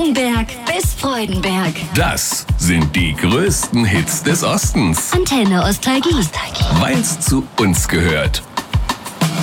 Frankenberg bis Freudenberg. Das sind die größten Hits des Ostens. Antenne Ostalgie. Weil's zu uns gehört.